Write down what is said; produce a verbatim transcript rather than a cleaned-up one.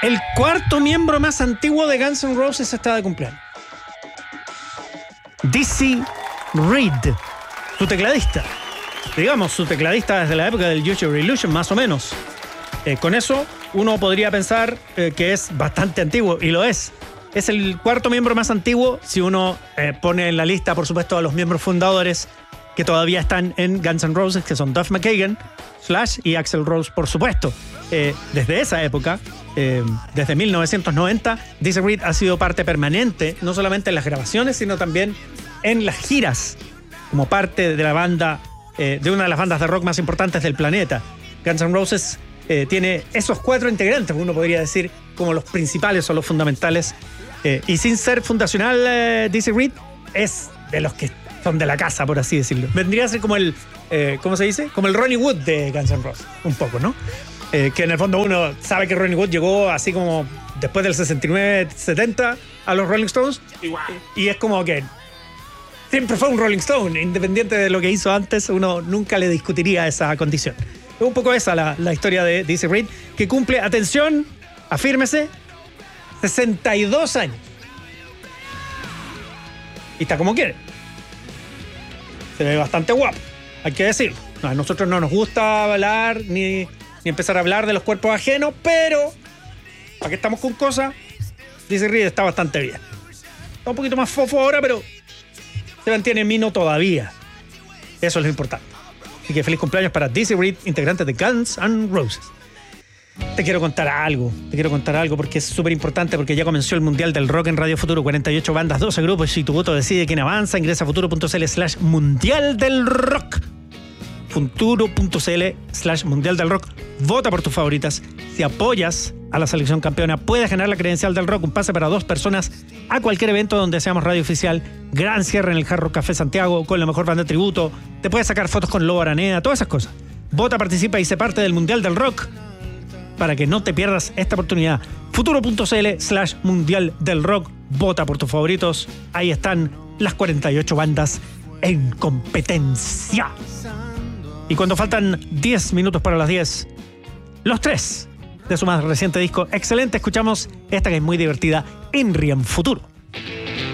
El cuarto miembro más antiguo de Guns N' Roses está de cumpleaños. Dizzy Reed, su tecladista. Digamos, su tecladista desde la época del Use Your Illusion, más o menos. Eh, con eso, uno podría pensar eh, que es bastante antiguo, y lo es. Es el cuarto miembro más antiguo si uno eh, pone en la lista, por supuesto, a los miembros fundadores que todavía están en Guns N' Roses, que son Duff McKagan, Slash y Axl Rose, por supuesto. Eh, desde esa época, eh, desde mil novecientos noventa, Dizzy Reed ha sido parte permanente, no solamente en las grabaciones, sino también en las giras, como parte de la banda, eh, de una de las bandas de rock más importantes del planeta. Guns N' Roses eh, tiene esos cuatro integrantes, uno podría decir, como los principales o los fundamentales. Eh, y sin ser fundacional, eh, Dizzy Reed es de los que son de la casa, por así decirlo. Vendría a ser como el, eh, ¿cómo se dice? Como el Ronnie Wood de Guns N' Roses, un poco, ¿no? Eh, que en el fondo uno sabe que Ronnie Wood llegó así como después del sesenta y nueve setenta a los Rolling Stones. Igual. Y es como que siempre fue un Rolling Stone, independiente de lo que hizo antes, uno nunca le discutiría esa condición. Es un poco esa la, la historia de Dizzy Reed, que cumple, atención, afírmese, sesenta y dos años. Y está como quiere. Se ve bastante guapo, hay que decirlo. No, a nosotros no nos gusta hablar ni, ni empezar a hablar de los cuerpos ajenos, pero ¿para qué estamos con cosas? Dizzy Reed está bastante bien. Está un poquito más fofo ahora, pero se mantiene mino todavía. Eso es lo importante. Así que feliz cumpleaños para Dizzy Reed, integrante de Guns N' Roses. Te quiero contar algo, te quiero contar algo porque es súper importante, porque ya comenzó el Mundial del Rock en Radio Futuro, cuarenta y ocho bandas, doce grupos, y tu voto decide quién avanza. Ingresa a futuro.cl slash Mundial del Rock. Futuro.cl slash Mundial del Rock. Vota por tus favoritas. Si apoyas a la selección campeona, puedes ganar la credencial del rock, un pase para dos personas a cualquier evento donde seamos radio oficial. Gran cierre en el Hard Rock Café Santiago con la mejor banda de tributo. Te puedes sacar fotos con Lobo Araneda, todas esas cosas. Vota, participa y sé parte del Mundial del Rock para que no te pierdas esta oportunidad. Futuro.cl slash Mundial del Rock. Vota por tus favoritos. Ahí están las cuarenta y ocho bandas en competencia. Y cuando faltan diez minutos para las diez, los tres de su más reciente disco, excelente, escuchamos esta que es muy divertida, Inri en Futuro.